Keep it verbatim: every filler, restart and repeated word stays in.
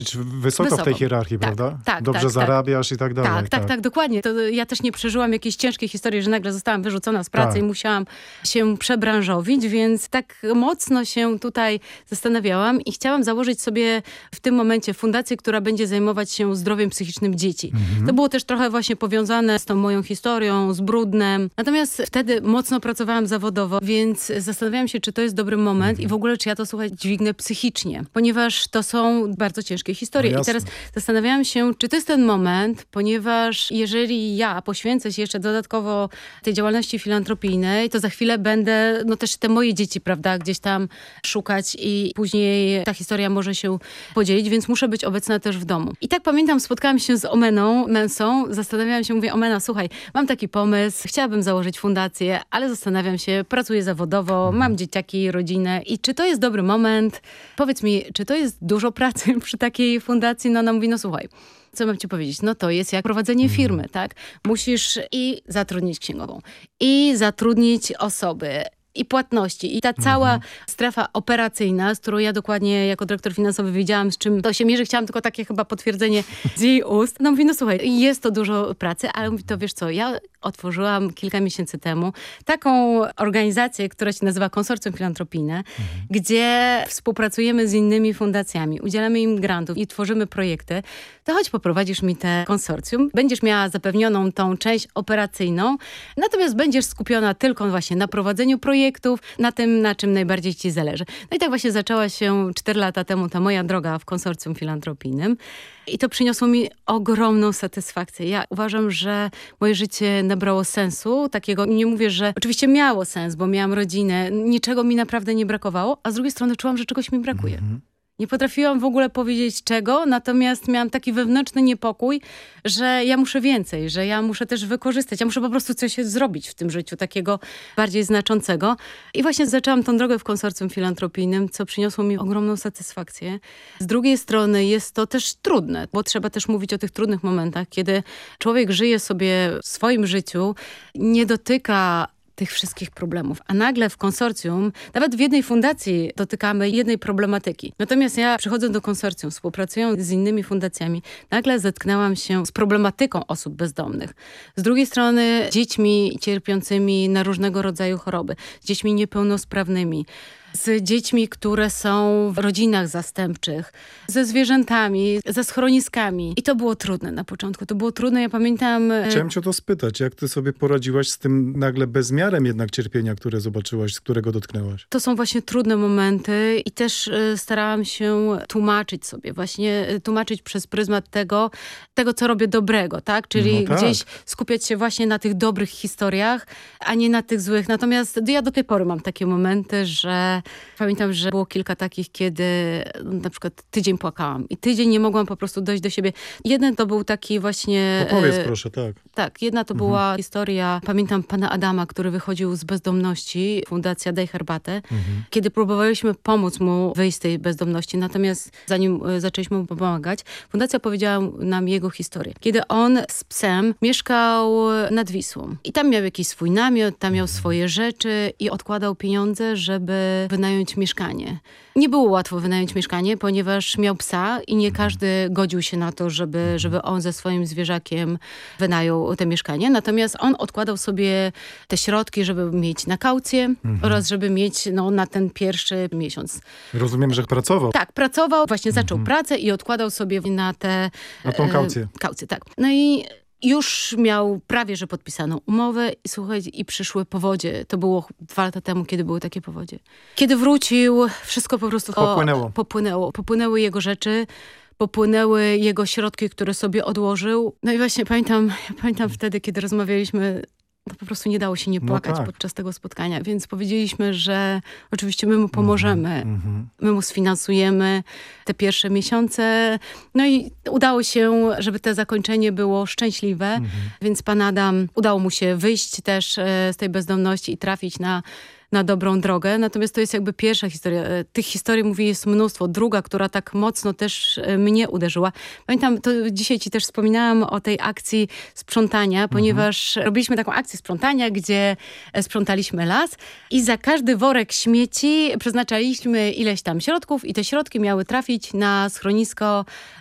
Czy wysoko, Wysoko. w tej hierarchii, Tak, prawda? tak, Dobrze tak, zarabiasz tak. i tak dalej. Tak, tak, tak, dokładnie. To ja też nie przeżyłam jakiejś ciężkiej historii, że nagle zostałam wyrzucona z pracy Tak. i musiałam się przebranżowić, więc tak mocno się tutaj zastanawiałam i chciałam założyć sobie w tym momencie fundację, która będzie zajmować się zdrowiem psychicznym dzieci. Mhm. To było też trochę właśnie powiązane z tą moją historią, z Brudnem. Natomiast wtedy mocno pracowałam zawodowo, więc zastanawiałam się, czy to jest dobry moment Mhm. i w ogóle, czy ja to, słuchaj, dźwignę psychicznie. Ponieważ to są bardzo ciężkie historie. No I jasne. teraz zastanawiałam się, czy to jest ten moment, ponieważ jeżeli ja poświęcę się jeszcze dodatkowo tej działalności filantropijnej, to za chwilę będę, no też te moje dzieci, prawda, gdzieś tam szukać i później ta historia może się podzielić, więc muszę być obecna też w domu. I tak pamiętam, spotkałam się z Omeną Mensą, zastanawiałam się, mówię, Omena, słuchaj, mam taki pomysł, chciałabym założyć fundację, ale zastanawiam się, pracuję zawodowo, mam dzieciaki, rodzinę i czy to jest dobry moment? Powiedz mi, czy to jest dużo pracy przy takiej fundacji? No ona mówi, no słuchaj, co mam ci powiedzieć? No to jest jak prowadzenie firmy, tak? Musisz i zatrudnić księgową, i zatrudnić osoby, i płatności. I ta cała strefa operacyjna, z którą ja dokładnie jako dyrektor finansowy wiedziałam, z czym to się mierzy. Chciałam tylko takie chyba potwierdzenie z jej ust. No mówi, no słuchaj, jest to dużo pracy, ale mówi, to wiesz co, ja otworzyłam kilka miesięcy temu taką organizację, która się nazywa Konsorcjum Filantropijne, mhm. gdzie współpracujemy z innymi fundacjami, udzielamy im grantów i tworzymy projekty. To chodź poprowadzisz mi te konsorcjum. Będziesz miała zapewnioną tą część operacyjną, natomiast będziesz skupiona tylko właśnie na prowadzeniu projektów, na tym, na czym najbardziej ci zależy. No i tak właśnie zaczęła się cztery lata temu ta moja droga w Konsorcjum Filantropijnym. I to przyniosło mi ogromną satysfakcję. Ja uważam, że moje życie nabrało sensu. Takiego, nie mówię, że oczywiście miało sens, bo miałam rodzinę. Niczego mi naprawdę nie brakowało, a z drugiej strony czułam, że czegoś mi brakuje. Mhm. Nie potrafiłam w ogóle powiedzieć czego, natomiast miałam taki wewnętrzny niepokój, że ja muszę więcej, że ja muszę też wykorzystać, ja muszę po prostu coś zrobić w tym życiu, takiego bardziej znaczącego. I właśnie zaczęłam tą drogę w Konsorcjum Filantropijnym, co przyniosło mi ogromną satysfakcję. Z drugiej strony jest to też trudne, bo trzeba też mówić o tych trudnych momentach, kiedy człowiek żyje sobie w swoim życiu, nie dotyka tych wszystkich problemów. A nagle w konsorcjum, nawet w jednej fundacji dotykamy jednej problematyki. Natomiast ja przychodząc do konsorcjum, współpracując z innymi fundacjami, nagle zetknęłam się z problematyką osób bezdomnych. Z drugiej strony dziećmi cierpiącymi na różnego rodzaju choroby, z dziećmi niepełnosprawnymi, z dziećmi, które są w rodzinach zastępczych, ze zwierzętami, ze schroniskami. I to było trudne na początku. To było trudne, ja pamiętam... Chciałem cię o to spytać, jak ty sobie poradziłaś z tym nagle bezmiarem jednak cierpienia, które zobaczyłaś, z którego dotknęłaś? To są właśnie trudne momenty i też y, starałam się tłumaczyć sobie, właśnie y, tłumaczyć przez pryzmat tego, tego, co robię dobrego, tak? Czyli No tak. gdzieś skupiać się właśnie na tych dobrych historiach, a nie na tych złych. Natomiast ja do tej pory mam takie momenty, że pamiętam, że było kilka takich, kiedy na przykład tydzień płakałam i tydzień nie mogłam po prostu dojść do siebie. Jeden to był taki właśnie... Opowiedz e, proszę, tak. Tak, jedna to Mhm. była historia, pamiętam pana Adama, który wychodził z bezdomności, Fundacja Daj Herbatę, Mhm. kiedy próbowaliśmy pomóc mu wyjść z tej bezdomności, natomiast zanim e, zaczęliśmy mu pomagać, fundacja powiedziała nam jego historię. Kiedy on z psem mieszkał nad Wisłą i tam miał jakiś swój namiot, tam miał swoje rzeczy i odkładał pieniądze, żeby wynająć mieszkanie. Nie było łatwo wynająć mieszkanie, ponieważ miał psa i nie każdy godził się na to, żeby, żeby on ze swoim zwierzakiem wynajął to mieszkanie. Natomiast on odkładał sobie te środki, żeby mieć na kaucję mhm. oraz żeby mieć no, na ten pierwszy miesiąc. Rozumiem, że pracował. Tak, pracował, właśnie zaczął Mhm. pracę i odkładał sobie na te... Na tą kaucję. E, kaucję, tak. No i już miał prawie, że podpisaną umowę i słuchajcie, i przyszły powodzie. To było dwa lata temu, kiedy były takie powodzie. Kiedy wrócił, wszystko po prostu Popłynęło. O, popłynęło. Popłynęły jego rzeczy, popłynęły jego środki, które sobie odłożył. No i właśnie pamiętam, ja pamiętam wtedy, kiedy rozmawialiśmy, no po prostu nie dało się nie No płakać tak. podczas tego spotkania, więc powiedzieliśmy, że oczywiście my mu pomożemy, Mhm. my mu sfinansujemy te pierwsze miesiące. No i udało się, żeby to zakończenie było szczęśliwe, Mhm. więc pan Adam, udało mu się wyjść też e, z tej bezdomności i trafić na na dobrą drogę. Natomiast to jest jakby pierwsza historia. E, Tych historii, mówię, jest mnóstwo. Druga, która tak mocno też e, mnie uderzyła. Pamiętam, to dzisiaj ci też wspominałam o tej akcji sprzątania, ponieważ robiliśmy taką akcję sprzątania, gdzie e, sprzątaliśmy las i za każdy worek śmieci przeznaczaliśmy ileś tam środków i te środki miały trafić na schronisko